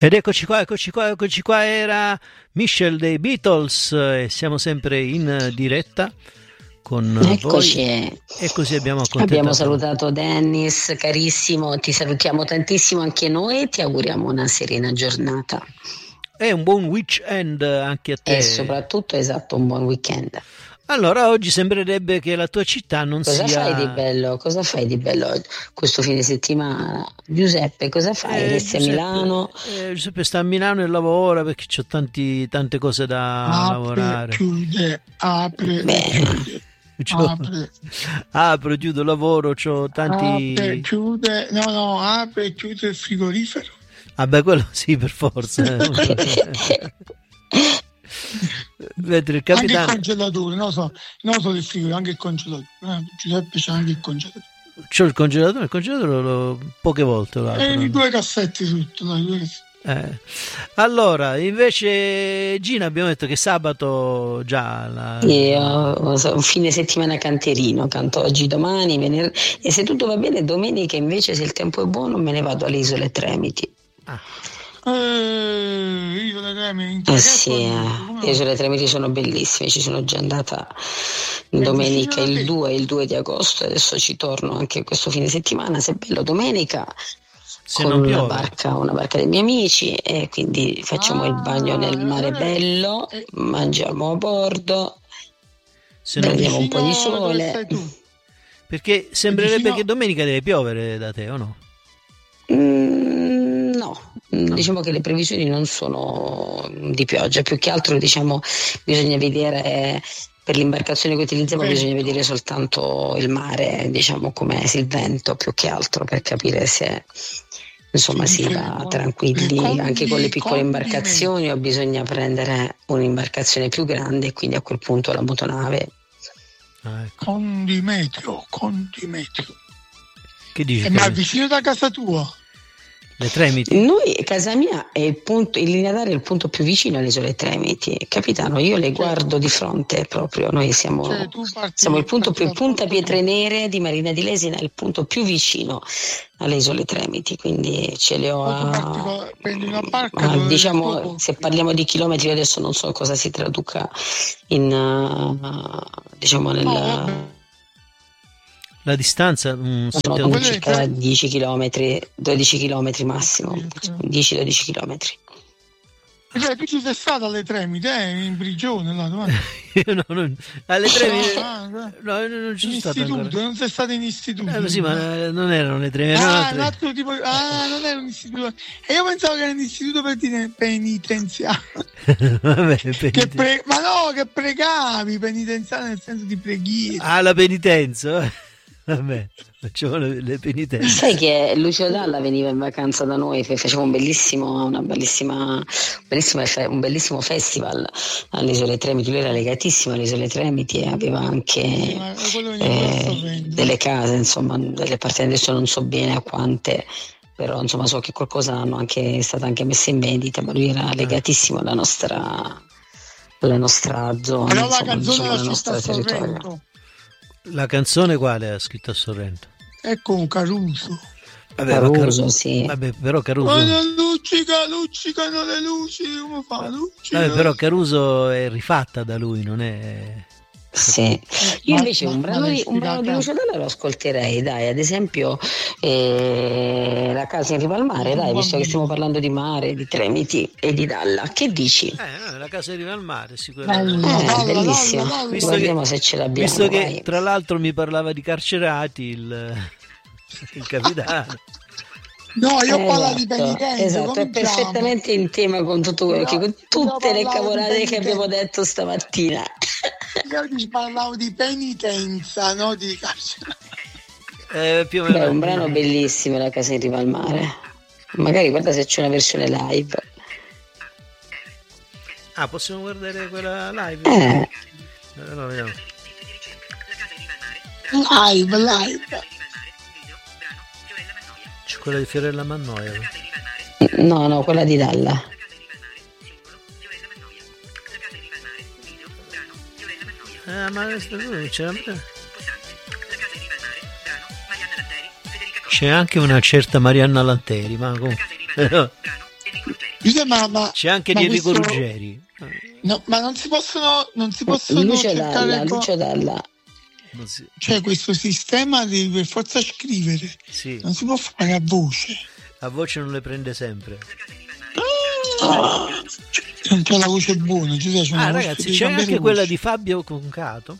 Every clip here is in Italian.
Ed eccoci qua, era Michelle dei Beatles e siamo sempre in diretta con Eccoci. voi e così abbiamo salutato Dennis, carissimo, ti salutiamo tantissimo anche noi e ti auguriamo una serena giornata. E un buon weekend anche a te. E soprattutto, esatto, un buon weekend. Allora, oggi sembrerebbe che la tua città non Cosa sia... Cosa fai di bello questo fine settimana? Giuseppe, cosa fai? Resti a Milano? Giuseppe sta a Milano e lavora perché c'ho tante cose da lavorare. Apre, chiudo, lavoro, c'ho tanti... apre, chiude il frigorifero. Beh, quello sì, per forza. Mentre il capitano... Anche il congelatore, non so del frigo, anche il congelatore. Giuseppe c'ha anche il congelatore. C'ho il congelatore poche volte lo apro. E 2 cassetti sotto, Allora, invece Gina, abbiamo detto che sabato già un fine settimana canterino, canto oggi, domani, venerdì, e se tutto va bene domenica invece, se il tempo è buono, me ne vado alle Isole Tremiti. Isole Tremiti, le Isole Tremiti sono bellissime, ci sono già andata domenica il 2 di agosto, adesso ci torno anche questo fine settimana, se è bello domenica, se con una barca dei miei amici, e quindi facciamo il bagno nel mare bello, mangiamo a bordo, prendiamo un po' di sole, perché sembrerebbe che domenica deve piovere da te, o no? No, diciamo che le previsioni non sono di pioggia, più che altro bisogna vedere, per l'imbarcazione che utilizziamo bisogna vedere soltanto il mare, com'è il vento, più che altro per capire se si va tranquilli anche con le piccole imbarcazioni o bisogna prendere un'imbarcazione più grande e quindi a quel punto la motonave. Con Dimetrio. Che dici? Ma vicino da casa tua? Le Tremiti? Noi, casa mia, è il linea d'aria è il punto più vicino alle Isole Tremiti. Capitano, io le guardo di fronte proprio. Noi siamo il punto più, Punta Pietre Nere di Marina di Lesina, è il punto più vicino alle Isole Tremiti, quindi ce le ho prendi una barca se parliamo di chilometri, adesso non so cosa si traduca in la distanza sono circa 10 km, 12 km massimo, 10-12 km. Tu ci sei stato alle Tremiti, in prigione là, Io alle Tremiti non ci sono stato ancora. Non sei stato in istituto? Sì, ma non erano le Tremiti. Un altro tipo, non era un istituto. E io pensavo che era un istituto penitenziario. Vabbè, che pregavi, penitenziario nel senso di preghiera. La penitenza. Vabbè, facciamo le penitenze. Sai che Lucio Dalla veniva in vacanza da noi, faceva un bellissimo festival alle Isole Tremiti. Lui era legatissimo alle Isole Tremiti e aveva anche delle case, delle appartenenze, adesso non so bene a quante, però so che qualcosa è stata anche messa in vendita, ma lui era legatissimo alla nostra zona, però la canzone al nostro territorio. La canzone quale ha scritto a Sorrento? Ecco Caruso. Vabbè, Caruso, sì. Vabbè, però Caruso. Luccicano le luci, come fa? Vabbè, però Caruso è rifatta da lui, non è. Sì, io invece un brano di Lucio Dalla lo ascolterei, dai, ad esempio La casa in riva al mare, dai, visto che stiamo parlando di mare, di Tremiti e di Dalla, che dici? La casa in riva al mare, sicuramente. Bellissimo, guardiamo se ce l'abbiamo. Visto che tra l'altro mi parlava di carcerati il capitano. No, io parlo di penitenza. Esatto, è perfettamente in tema con tutto quello con tutte le cavolate che abbiamo detto stamattina. Io ti parlavo di penitenza, no di carcere. Più o meno. È un brano bellissimo, La casa in riva al mare. Magari guarda se c'è una versione live. Possiamo guardare quella live? No, vediamo. Live. Quella di Fiorella Mannoia. No, quella di Dalla. Ma c'è anche una certa Marianna Lanteri, ma comunque. C'è anche di Enrico questo... Ruggeri. No, ma non si possono Lucio cercare Dalla. Cioè questo sistema devi per forza scrivere, sì. Non si può fare a voce non le prende sempre. C'è la voce buona, ragazzi, c'è anche voce. Quella di Fabio Concato.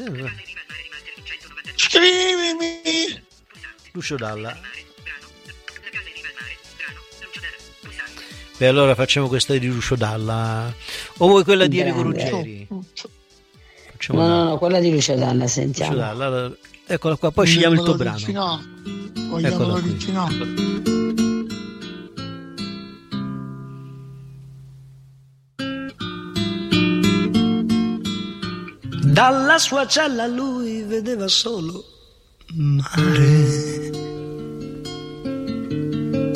Scrivimi Lucio Dalla. E allora facciamo questa di Lucio Dalla o vuoi quella di Enrico Ruggeri? No, quella di Lucio Dalla, sentiamo. Lucio Dalla, eccola qua, poi scegliamo il tuo brano. Vogliamo l'originale. Dalla sua cella lui vedeva solo mare.